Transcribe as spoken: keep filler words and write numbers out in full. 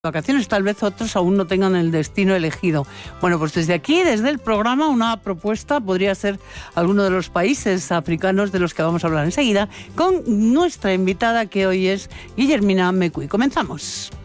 vacaciones, tal vez otros aún no tengan el destino elegido. Bueno, pues desde aquí, desde el programa, una propuesta podría ser alguno de los países africanos de los que vamos a hablar enseguida, con nuestra invitada que hoy es Guillermina Mecuy. Comenzamos.